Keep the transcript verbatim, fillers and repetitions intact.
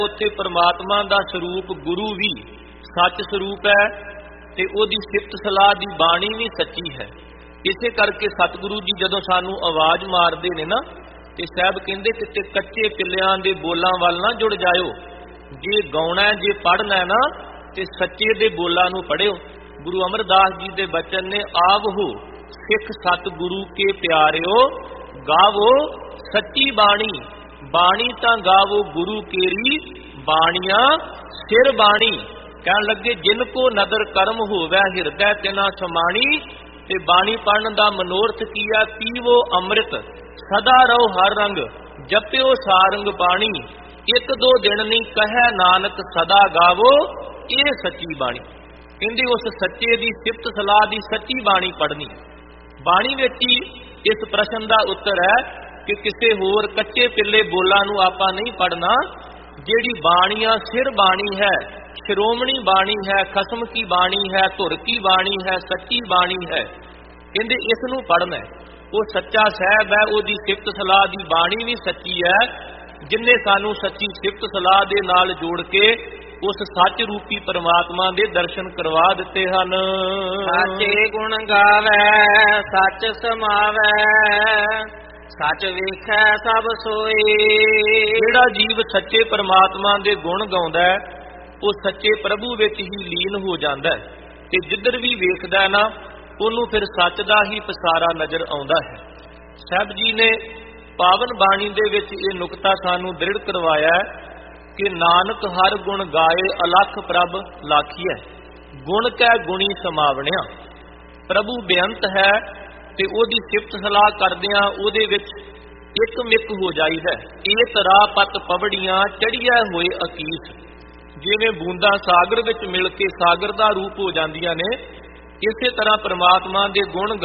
ਉੱਥੇ ਪਰਮਾਤਮਾ ਦਾ ਸਰੂਪ ਗੁਰੂ ਵੀ ਸੱਚ ਸਰੂਪ ਹੈ ਤੇ ਉਹਦੀ ਸਿਫਤ ਸਲਾਹ ਦੀ ਬਾਣੀ ਵੀ ਸੱਚੀ ਹੈ। ਇਸੇ ਕਰਕੇ ਸਤਿਗੁਰੂ ਜੀ ਜਦੋਂ ਸਾਨੂੰ ਆਵਾਜ਼ ਮਾਰਦੇ ਨੇ ਨਾ ਤੇ ਸਾਹਿਬ ਕਹਿੰਦੇ ਕਿ ਕੱਚੇ ਪਿੱਲਿਆਂ ਦੇ ਬੋਲਾਂ ਵੱਲ ਨਾ ਜੁੜ ਜਾਇਓ। ਜੇ ਗਾਉਣਾ ਜੇ ਪੜ੍ਹਨਾ ਨਾ ਤੇ ਸੱਚੇ ਦੇ ਬੋਲਾਂ ਨੂੰ ਪੜ੍ਹਿਓ। ਗੁਰੂ ਅਮਰਦਾਸ ਜੀ ਦੇ ਬਚਨ ਨੇ ਆਵਹੋ ਸਿੱਖ ਸਤਿਗੁਰੂ ਕੇ ਪਿਆਰਿਓ, ਗਾਵੋ ਸੱਚੀ ਬਾਣੀ। ਬਾਣੀ ਤਾਂ ਗਾਵੋ ਗੁਰੂ ਕੇਰੀ, ਬਾਣੀਆਂ ਸਿਰ ਬਾਣੀ। ਕਹਿਣ ਲੱਗੇ ਜਿਨ ਕੋ ਨਦਰ ਕਰਮ ਹੋਵੇ ਹਿਰਦੈ ਤਿਨਾ ਸਮਾਣੀ। ਤੇ ਬਾਣੀ ਪੜ੍ਹਨ ਦਾ ਮਨੋਰਥ ਕੀਆ ਪੀਵੋ ਅੰਮ੍ਰਿਤ, ਸਦਾ ਰਹੋ ਹਰ ਰੰਗ, ਜਪਿਓ ਸਾਰੰਗ ਬਾਣੀ। ਇੱਕ ਦੋ ਦਿਨ ਨਹੀਂ ਕਹੈ ਨਾਨਕ ਸਦਾ ਗਾਵੋ, ਇਹ ਸੱਚੀ ਬਾਣੀ। ਕਹਿੰਦੇ ਉਸ ਸੱਚੇ ਦੀ ਸਿਫਤ ਸਲਾਹ ਦੀ ਸੱਚੀ ਬਾਣੀ ਪੜ੍ਹਨੀ। ਬਾਣੀ ਵਿੱਚ ਹੀ ਇਸ ਪ੍ਰਸ਼ਨ ਦਾ ਉੱਤਰ ਹੈ ਕਿ ਕਿਸੇ ਹੋਰ ਕੱਚੇ ਪਿੱਲੇ ਬੋਲਾਂ ਨੂੰ ਆਪਾਂ ਨਹੀਂ ਪੜ੍ਹਨਾ। ਜਿਹੜੀ ਬਾਣੀਆਂ ਸਿਰ ਬਾਣੀ ਹੈ, ਸ਼੍ਰੋਮਣੀ ਬਾਣੀ ਹੈ, ਖਸਮ ਕੀ ਬਾਣੀ ਹੈ, ਧੁਰ ਕੀ ਬਾਣੀ ਹੈ, ਸੱਚੀ ਬਾਣੀ ਹੈ, ਕਹਿੰਦੇ ਇਸ ਨੂੰ ਪੜ੍ਹਨਾ। ਉਹ ਸੱਚਾ ਸਾਹਿਬ ਹੈ, ਉਹਦੀ ਸਿਫਤ ਸਲਾਹ ਦੀ ਬਾਣੀ ਵੀ ਸੱਚੀ ਹੈ, ਜਿਨਨੇ ਸਾਨੂੰ ਸੱਚੀ ਸਿਫਤ ਸਲਾਹ ਦੇ ਨਾਲ ਜੋੜ ਕੇ ਉਸ ਸੱਚ ਰੂਪੀ ਪਰਮਾਤਮਾ ਦੇ ਦਰਸ਼ਨ ਕਰਵਾ ਦਿੱਤੇ ਹਨ। ਸਾਚੇ ਗੁਣ ਗਾਵੇ ਸੱਚ ਸਮਾਵੇ, ਸੱਚ ਵੇਖੈ ਸਭ ਸੋਈ। ਜਿਹੜਾ ਜੀਵ ਸੱਚੇ ਪਰਮਾਤਮਾ ਦੇ ਗੁਣ ਗਾਉਂਦਾ ਹੈ ਉਹ ਸੱਚੇ ਪ੍ਰਭੂ ਵਿੱਚ ਹੀ ਲੀਨ ਹੋ ਜਾਂਦਾ ਹੈ ਤੇ ਜਿੱਧਰ ਵੀ ਵੇਖਦਾ ਨਾ ਉਹਨੂੰ ਫਿਰ ਸੱਚ ਦਾ ਹੀ ਪਸਾਰਾ ਨਜ਼ਰ ਆਉਂਦਾ ਹੈ। ਸਾਹਿਬ ਜੀ ਨੇ ਪਾਵਨ ਬਾਣੀ ਦੇ ਵਿੱਚ ਇਹ ਨੁਕਤਾ ਸਾਨੂੰ ਦ੍ਰਿੜ ਕਰਵਾਇਆ ਕਿ ਨਾਨਕ ਹਰ ਗੁਣ ਗਾਏ ਅਲਖ ਪ੍ਰਭ ਲਾਖੀਐ, ਗੁਣ ਕੈ ਗੁਣੀ ਸਮਾਵਣਿਆ। ਪ੍ਰਭੂ ਬੇਅੰਤ ਹੈ ਤੇ ਉਹਦੀ ਸਿਫਤ ਸਲਾਹ ਕਰਦਿਆਂ ਉਹਦੇ ਵਿੱਚ ਇੱਕ ਮਿੱਕ ਹੋ ਜਾਈਦਾ। ਇਹ ਤਰਾ ਪਤ ਪਵੜੀਆਂ ਚੜੀਐ ਹੋਏ ਅਕੀਸ। ਜਿਵੇਂ ਬੂੰਦਾਂ ਸਾਗਰ ਵਿੱਚ ਮਿਲ ਕੇ ਸਾਗਰ ਦਾ ਰੂਪ ਹੋ ਜਾਂਦੀਆਂ ਨੇ, ਇਸੇ ਤਰ੍ਹਾਂ ਪਰਮਾਤਮਾ ਦੇ ਗੁਣ